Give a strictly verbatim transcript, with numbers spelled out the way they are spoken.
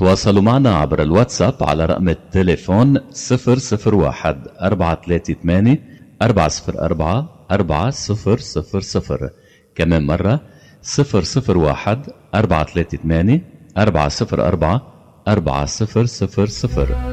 تواصلوا معنا عبر الواتساب على رقم التليفون صفر صفر واحد أربعة ثلاثة ثمانية أربعة صفر أربعة أربعة صفر صفر صفر. كمان مرة صفر صفر واحد أربعة ثلاثة ثمانية أربعة صفر أربعة أربعة صفر صفر صفر.